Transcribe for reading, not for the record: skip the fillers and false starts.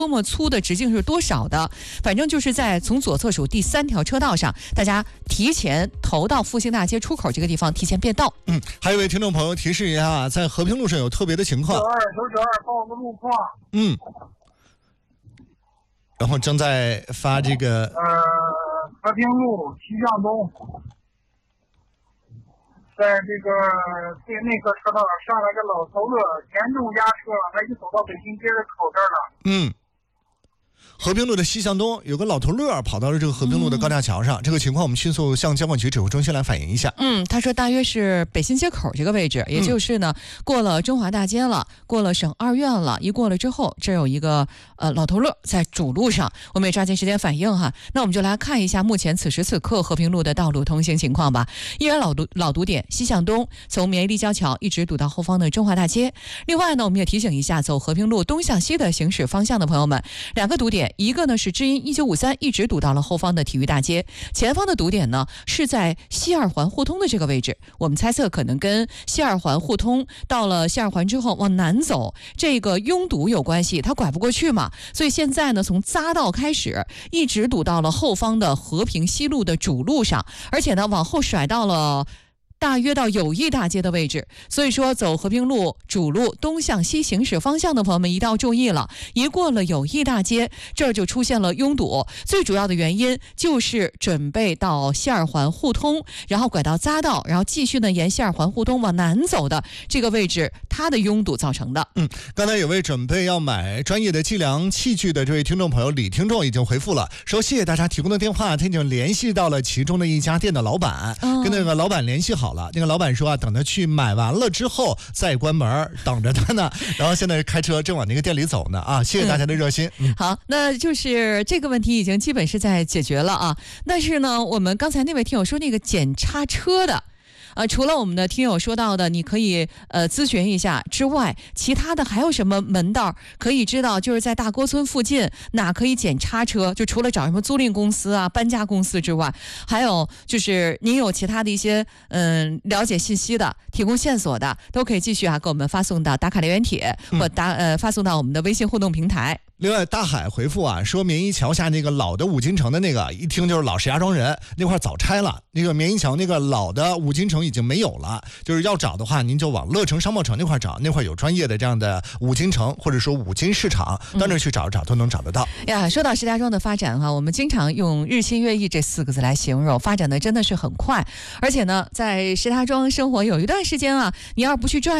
多么粗的直径是多少的，反正就是在从左侧属第3条车道上，大家提前投到复兴大街出口这个地方提前变道。 还有一位听众朋友提示一下，在和平路上有特别的情况。 92报个路况。 然后正在发这个和平路西向东，在这个对内侧车道上来个老头乐，严重压车，他已经走到北京街的口这儿了。 和平路的西向东有个老头乐跑到了这个和平路的高架桥上，这个情况我们迅速向交管局指挥中心来反映一下。 他说大约是北新街口这个位置，也就是呢过了中华大街了，过了省二院了，一过了之后，这有一个老头乐在主路上，我们也抓紧时间反映哈。那我们就来看一下目前此时此刻和平路的道路通行情况吧。依然老堵点西向东，从棉衣立交桥一直堵到后方的中华大街。另外呢，我们也提醒一下走和平路东向西的行驶方向的朋友们，两个堵点。一个呢是知音1953一直堵到了后方的体育大街，前方的堵点呢是在西二环互通的这个位置，我们猜测可能跟西二环互通到了西二环之后往南走这个拥堵有关系，它拐不过去嘛，所以现在呢从匝道开始一直堵到了后方的和平西路的主路上，而且呢往后甩到了大约到友谊大街的位置，所以说走和平路主路东向西行驶方向的朋友们一定要注意了，一过了友谊大街，这儿就出现了拥堵，最主要的原因就是准备到西二环互通，然后拐到匝道，然后继续呢沿西二环互通往南走的这个位置，它的拥堵造成的。 刚才有位准备要买专业的计量器具的这位听众朋友李听众已经回复了，说谢谢大家提供的电话，他已经联系到了其中的一家店的老板，跟那个老板联系好了，那个老板说等他去买完了之后再关门，等着他呢。然后现在开车正往那个店里走呢谢谢大家的热心。 好，那就是这个问题已经基本是在解决了啊。但是呢，我们刚才那位听友说那个检查车的。除了我们的听友说到的你可以咨询一下之外，其他的还有什么门道可以知道就是在大郭村附近哪可以检查车，就除了找什么租赁公司啊搬家公司之外，还有就是您有其他的一些了解信息的提供线索的，都可以继续给我们发送到打卡留言帖或发送到我们的微信互动平台。 另外大海回复说棉衣桥下那个老的五金城的那个一听就是老石家庄人，那块早拆了，那个棉衣桥那个老的五金城已经没有了，就是要找的话您就往乐城商贸城那块找，那块有专业的这样的五金城或者说五金市场，到那去找找都能找得到。 说到石家庄的发展我们经常用日新月异这4个字来形容，发展的真的是很快，而且呢在石家庄生活有一段时间你要不去转